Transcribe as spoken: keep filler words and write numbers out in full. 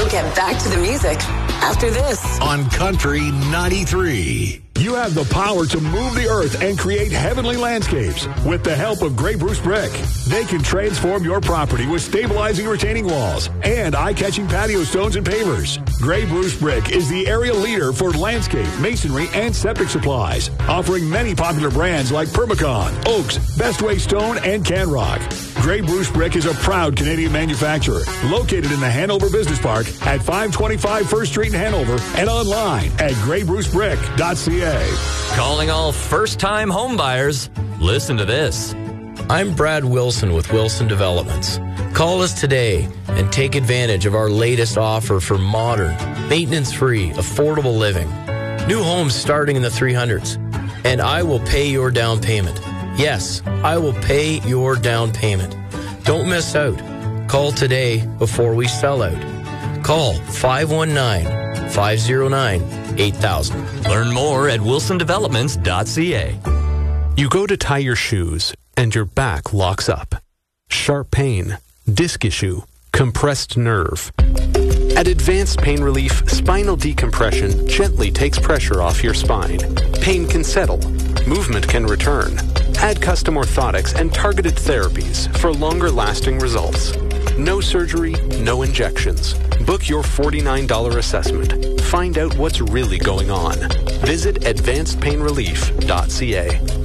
We'll get back to the music after this on Country ninety-three. You have the power to move the earth and create heavenly landscapes with the help of Grey Bruce Brick. They can transform your property with stabilizing retaining walls and eye-catching patio stones and pavers. Grey Bruce Brick is the area leader for landscape, masonry, and septic supplies, offering many popular brands like Permacon, Oaks, Best Way Stone, and Canrock. Grey Bruce Brick is a proud Canadian manufacturer located in the Hanover Business Park at five twenty-five First Street in Hanover and online at grey bruce brick dot c a. Calling all first-time home buyers. Listen to this. I'm Brad Wilson with Wilson Developments. Call us today and take advantage of our latest offer for modern, maintenance-free, affordable living. New homes starting in the three hundreds. And I will pay your down payment. Yes, I will pay your down payment. Don't miss out. Call today before we sell out. Call five one nine, five oh nine, eight thousand. Learn more at wilson developments dot c a. You go to tie your shoes and your back locks up. Sharp pain, disc issue, compressed nerve. At Advanced Pain Relief, spinal decompression gently takes pressure off your spine. Pain can settle. Movement can return. Add custom orthotics and targeted therapies for longer-lasting results. No surgery, no injections. Book your forty-nine dollars assessment. Find out what's really going on. Visit advanced pain relief dot c a.